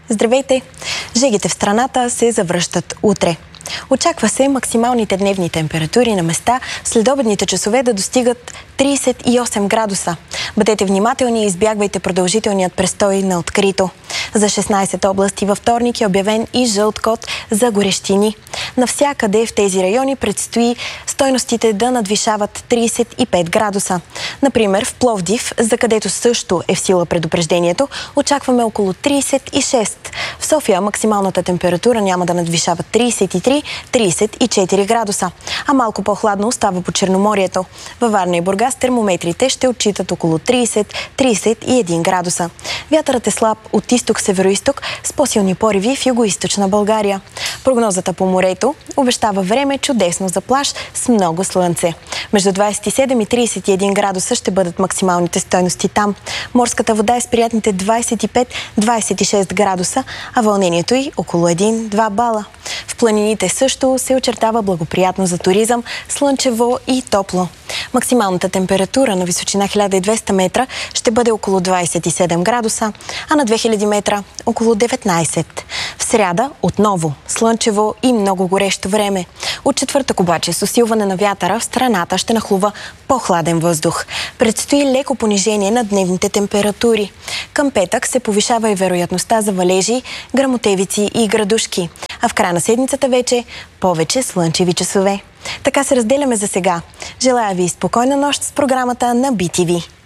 Здравейте! Жегите в страната се завръщат утре. Очаква се максималните дневни температури на места в следобедните часове да достигат 38 градуса. Бъдете внимателни и избягвайте продължителният престой на открито. За 16 области във вторник е обявен и жълт код за горещини. Навсякъде в тези райони предстои стойностите да надвишават 35 градуса. Например, в Пловдив, за където също е в сила предупреждението, очакваме около 36. В София максималната температура няма да надвишава 33-34 градуса. А малко по-хладно остава по Черноморието. Във Варна и Бургас термометрите ще отчитат около 30-31 градуса. Вятърът е слаб от изток-североизток с по-силни пориви в югоизточна България. Прогнозата по морето обещава време чудесно за плаж с много слънце. Между 27 и 31 градуса ще бъдат максималните стойности там. Морската вода е с приятните 25-26 градуса, а вълнението й около 1-2 бала. В планините също се очертава благоприятно за туризъм, слънчево и топло. Максималната температура на височина 1200 метра ще бъде около 27 градуса, а на 2000 метра около 19. В сряда отново слънчево и много горещо време. От четвъртък обаче с усилване на вятъра в страната ще нахлува по-хладен въздух. Предстои леко понижение на дневните температури. Към петък се повишава и вероятността за валежи, гръмотевици и градушки. А в края на седмицата вече повече слънчеви часове. Така се разделяме за сега. Желая ви спокойна нощ с програмата на BTV.